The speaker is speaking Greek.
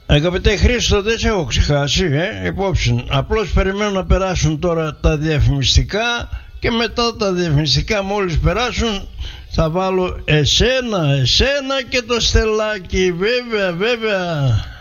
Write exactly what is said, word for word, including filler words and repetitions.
Αγαπητέ Χρήστο, δεν σε έχω ξεχάσει, ε, υπόψη. Απλώς περιμένω να περάσουν τώρα τα διαφημιστικά και μετά τα διαφημιστικά μόλις περάσουν θα βάλω εσένα, εσένα και το Στελάκι, βέβαια, βέβαια.